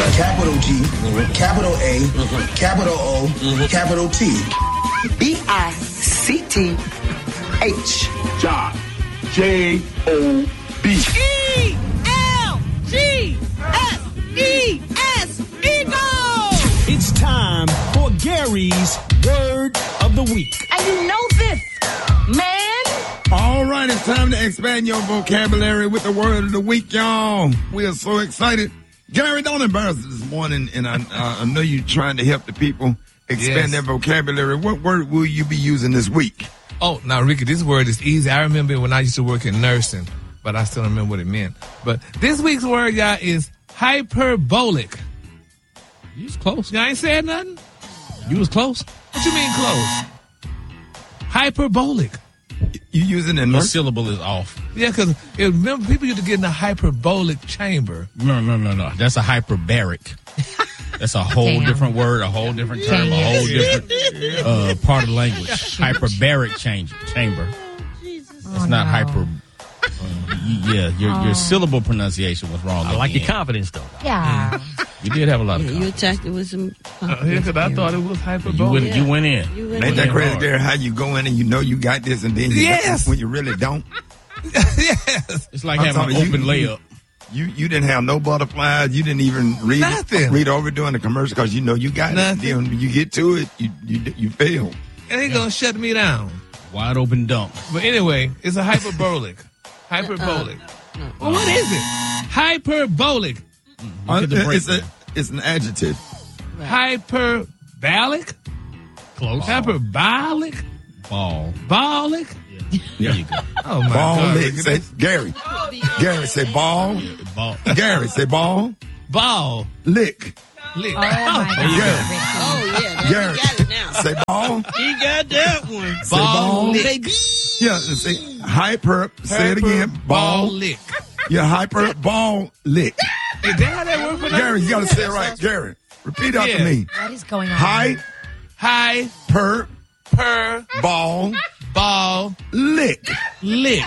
capital G, capital A, capital O, capital T. B-I-C-T-H. Job. J-O-B. E-L-G-S-E-S. Eagle! It's time for Gary's Word of the Week. And you know this, man. All right, it's time to expand your vocabulary with the Word of the Week, y'all. We are so excited. Gary, don't embarrass us this morning, and I know you're trying to help the people expand their vocabulary. What word will you be using this week? Oh, now, Ricky, this word is easy. I remember when I used to work in nursing, but I still don't remember what it meant. But this week's word, y'all, is hyperbolic. You was close. Y'all ain't saying nothing? You was close. What you mean close? Hyperbolic. You using it in The nursing? syllable is off. Yeah, because remember, people used to get in a hyperbolic chamber. No. That's a hyperbaric. That's a whole different word, a whole different term, a whole different part of the language. Hyperbaric chamber. It's not hyper. Your syllable pronunciation was wrong. I like your confidence, though. Yeah. You did have a lot of You confidence. attacked it with some. Because I thought it was hyperbolic. You went in. Ain't that crazy, Gary, how you go in and you know you got this and then you Yes. when you really don't? Yes. It's like having an open layup. You didn't have no butterflies. You didn't even read over during the commercial because you know you got Nothing. it. Then when you get to it, you fail. And they going to shut me down. Wide open dump. But anyway, it's a hyperbolic. Hyperbolic. Well, what is it? Hyperbolic. It's an adjective. Hyperbolic? Close. Hyperbolic? Ballic? There you go. Oh, my Ball God. lick. Say, Gary, say ball. Ball. Gary, say ball. Ball. Lick. Lick. Oh, my God. Oh, yeah. Gary, You got it now. say ball. He got that one. Say ball. Baby. Yeah, say hyper. Say it again. Ball. lick. Yeah, hyper ball lick. Is that how that word for that? Gary, you gotta say it right. Gary, repeat after me. What is going on? Hyper Per ball lick. lick.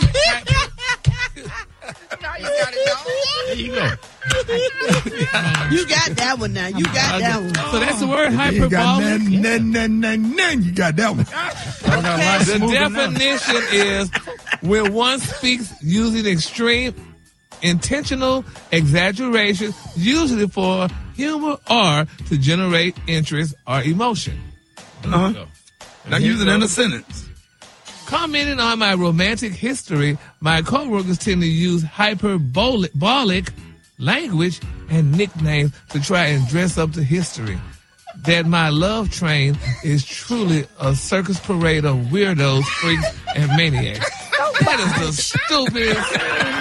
There you go. You got that one now. You got that one. So that's the word You got hyperbolic. none. You got that one. The definition is when one speaks using extreme intentional exaggeration, usually for humor or to generate interest or emotion. Now use it in a sentence. Commenting on my romantic history, my coworkers tend to use hyperbolic language and nicknames to try and dress up the history. That my love train is truly a circus parade of weirdos, freaks, and maniacs. That is the stupidest.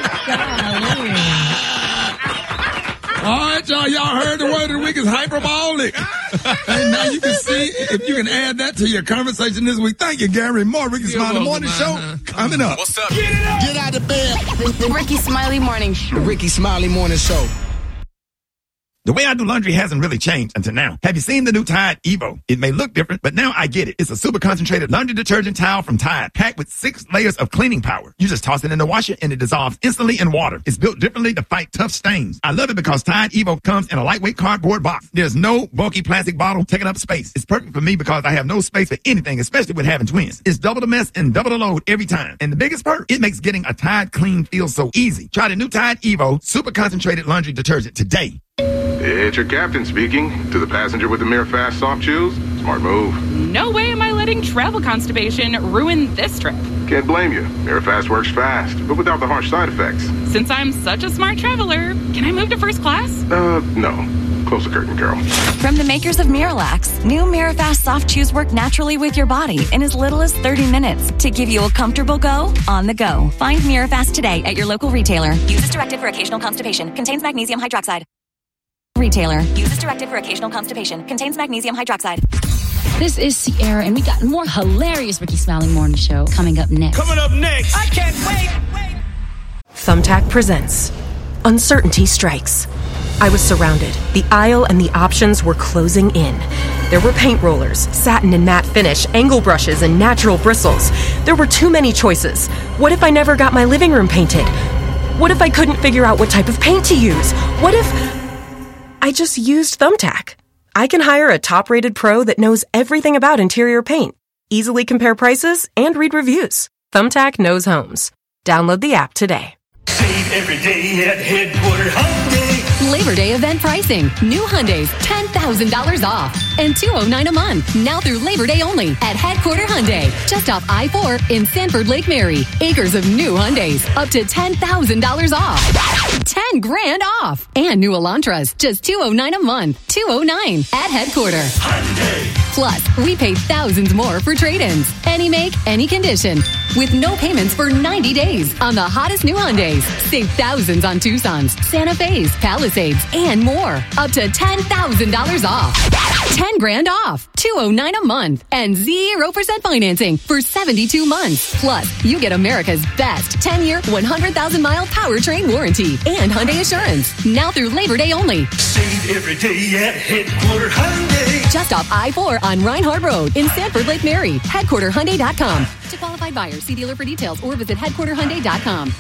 All right, y'all heard the word of the week is hyperbolic. And now you can see if you can add that to your conversation this week. Thank you, Gary. More Ricky Smiley Morning Show coming up. What's up? Get out of bed. The Ricky Smiley Morning Show. The Ricky Smiley Morning Show. The way I do laundry hasn't really changed until now. Have you seen the new Tide Evo? It may look different, but now I get it. It's a super concentrated laundry detergent towel from Tide, packed with 6 layers of cleaning power. You just toss it in the washer and it dissolves instantly in water. It's built differently to fight tough stains. I love it because Tide Evo comes in a lightweight cardboard box. There's no bulky plastic bottle taking up space. It's perfect for me because I have no space for anything, especially with having twins. It's double the mess and double the load every time. And the biggest perk, it makes getting a Tide clean feel so easy. Try the new Tide Evo super concentrated laundry detergent today. It's your captain speaking. To the passenger with the Mirror Fast soft chews, smart move. No way am I letting travel constipation ruin this trip. Can't blame you. Mirror Fast works fast, but without the harsh side effects. Since I'm such a smart traveler, can I move to first class? No. Close the curtain, Carol. From the makers of Miralax, new Mirafast soft chews work naturally with your body in as little as 30 minutes to give you a comfortable go on the go. Find Mirafast today at your local retailer. Use as directed for occasional constipation. Contains magnesium hydroxide. Retailer. Use as directed for occasional constipation. Contains magnesium hydroxide. This is Sierra, and we got more hilarious Ricky Smiley Morning Show coming up next. Coming up next. I can't wait. Thumbtack presents Uncertainty Strikes. I was surrounded. The aisle and the options were closing in. There were paint rollers, satin and matte finish, angle brushes, and natural bristles. There were too many choices. What if I never got my living room painted? What if I couldn't figure out what type of paint to use? What if... I just used Thumbtack. I can hire a top-rated pro that knows everything about interior paint, easily compare prices, and read reviews. Thumbtack knows homes. Download the app today. Save every day at Headquarter Hyundai. Labor Day event pricing. New Hyundais, $10,000 off. And $209 a month. Now through Labor Day only at Headquarter Hyundai. Just off I-4 in Sanford Lake Mary. Acres of new Hyundais. Up to $10,000 off. $10,000 off. And new Elantras. Just $209 a month. $209 at Headquarter. Hyundai. Plus, we pay thousands more for trade-ins. Any make, any condition. With no payments for 90 days on the hottest new Hyundais. Save thousands on Tucsons, Santa Fe's, Palisades, and more. Up to $10,000 off. $10,000 off. $209 a month. And 0% financing for 72 months. Plus, you get America's best 10-year, 100,000-mile powertrain warranty and Hyundai Assurance. Now through Labor Day only. Save every day at Headquarter Hyundai. Just off I-4 on Reinhardt Road in Sanford Lake Mary. HeadquarterHyundai.com. To qualified buyers, see dealer for details or visit HeadquarterHyundai.com.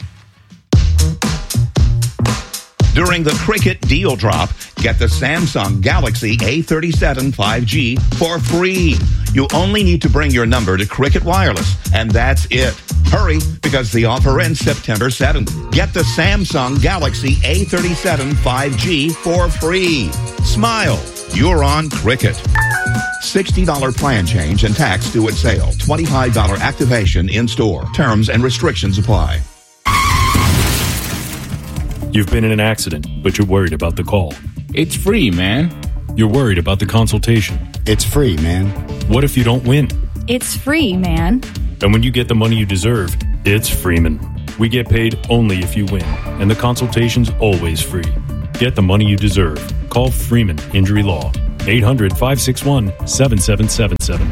During the Cricket Deal Drop, get the Samsung Galaxy A37 5G for free. You only need to bring your number to Cricket Wireless, and that's it. Hurry, because the offer ends September 7th. Get the Samsung Galaxy A37 5G for free. Smile. You're on Cricket. $60 plan change and tax due at sale. $25 activation in store. Terms and restrictions apply. You've been in an accident, but you're worried about the call. It's free, man. You're worried about the consultation. It's free, man. What if you don't win? It's free, man. And when you get the money you deserve, it's Freeman. We get paid only if you win, and the consultation's always free. Get the money you deserve. Call Freeman Injury Law. 800-561-7777.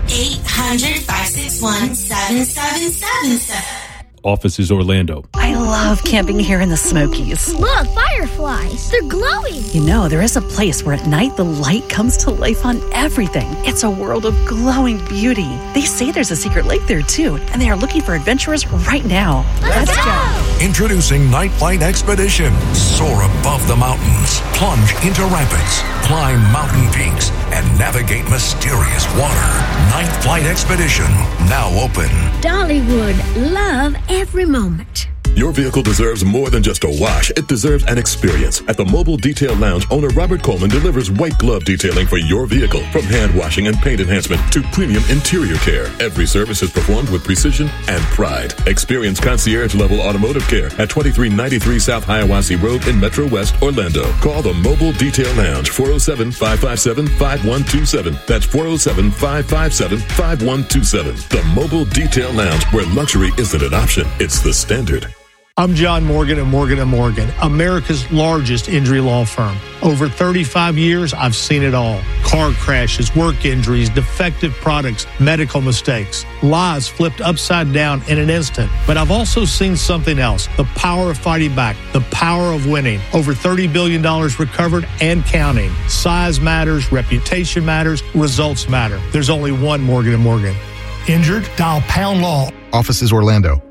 800-561-7777. Office is Orlando. I love camping here in the Smokies. Look, fireflies. They're glowing. You know, there is a place where at night the light comes to life on everything. It's a world of glowing beauty. They say there's a secret lake there, too, and they are looking for adventurers right now. Let's go. Introducing Night Flight Expedition. Soar above the mountains, plunge into rapids, climb mountain peaks, and navigate mysterious water. Night Flight Expedition, now open. Dollywood, love every moment. Your vehicle deserves more than just a wash. It deserves an experience. At the Mobile Detail Lounge, owner Robert Coleman delivers white glove detailing for your vehicle. From hand washing and paint enhancement to premium interior care, every service is performed with precision and pride. Experience concierge-level automotive care at 2393 South Hiawassee Road in Metro West, Orlando. Call the Mobile Detail Lounge, 407-557-5127. That's 407-557-5127. The Mobile Detail Lounge, where luxury isn't an option, it's the standard. I'm John Morgan of Morgan & Morgan, America's largest injury law firm. Over 35 years, I've seen it all. Car crashes, work injuries, defective products, medical mistakes, lives flipped upside down in an instant. But I've also seen something else, the power of fighting back, the power of winning. Over $30 billion recovered and counting. Size matters, reputation matters, results matter. There's only one Morgan & Morgan. Injured? Dial Pound Law. Offices Orlando.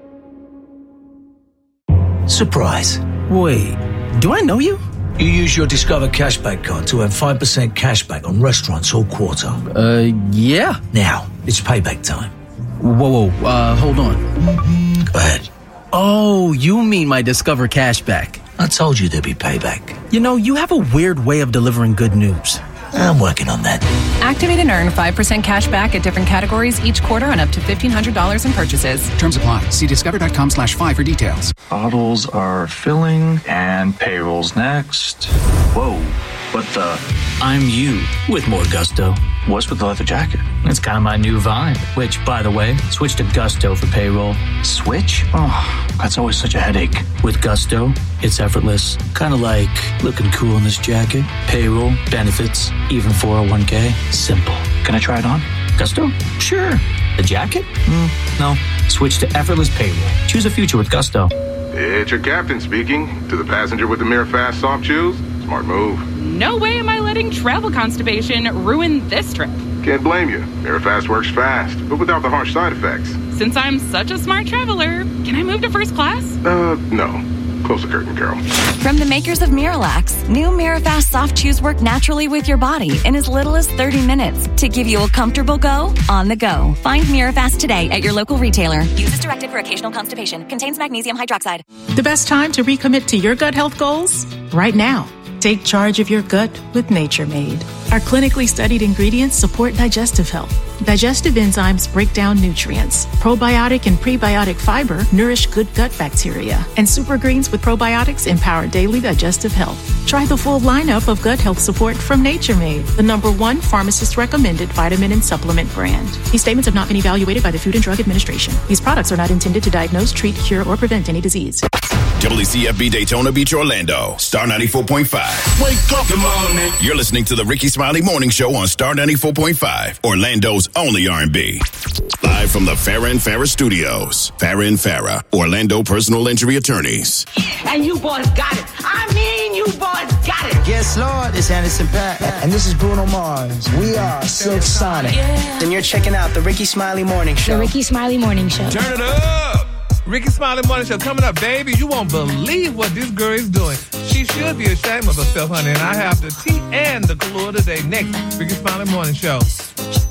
Surprise. Wait, do I know you? You use your Discover Cashback card to earn 5% cashback on restaurants all quarter. Yeah. Now, it's payback time. Whoa, hold on. Go ahead. Oh, you mean my Discover Cashback. I told you there'd be payback. You know, you have a weird way of delivering good news. I'm working on that. Activate and earn 5% cash back at different categories each quarter on up to $1,500 in purchases. Terms apply. See discover.com/5 for details. Bottles are filling and payroll's next. Whoa, what the? I'm you with more gusto. What's with the leather jacket? It's kind of my new vibe, which, by the way, switch to Gusto for payroll. Switch? Oh, that's always such a headache. With Gusto, it's effortless. Kind of like looking cool in this jacket. Payroll, benefits, even 401k. Simple. Can I try it on? Gusto? Sure. The jacket? No. Switch to effortless payroll. Choose a future with Gusto. It's your captain speaking. To the passenger with the Mirror Fast soft chews, smart move. No way am I letting travel constipation ruin this trip. Can't blame you. Mirror Fast works fast, but without the harsh side effects. Since I'm such a smart traveler, can I move to first class? No. Close the curtain, Carol. From the makers of Miralax, new Mirafast soft chews work naturally with your body in as little as 30 minutes to give you a comfortable go on the go. Find Mirafast today at your local retailer. Use as directed for occasional constipation. Contains magnesium hydroxide. The best time to recommit to your gut health goals? Right now. Take charge of your gut with Nature Made. Our clinically studied ingredients support digestive health. Digestive enzymes break down nutrients. Probiotic and prebiotic fiber nourish good gut bacteria. And super greens with probiotics empower daily digestive health. Try the full lineup of gut health support from Nature Made, the #1 pharmacist-recommended vitamin and supplement brand. These statements have not been evaluated by the Food and Drug Administration. These products are not intended to diagnose, treat, cure, or prevent any disease. WCFB Daytona Beach, Orlando. Star 94.5. Wake up, good morning. You're listening to the Ricky Smiley Morning Show on Star 94.5, Orlando's only R&B. Live from the Farrah and Farrah Studios. Farrah and Farrah, Orlando personal injury attorneys. And you boys got it. I mean, you boys got it. Yes, Lord, it's Anderson .Paak. And this is Bruno Mars. We are Silk Sonic. Yeah. And you're checking out the Ricky Smiley Morning Show. The Ricky Smiley Morning Show. Turn it up. Ricky Smiley Morning Show coming up, baby. You won't believe what this girl is doing. She should be ashamed of herself, honey. And I have the tea and the clue today. Next, Ricky Smiley Morning Show.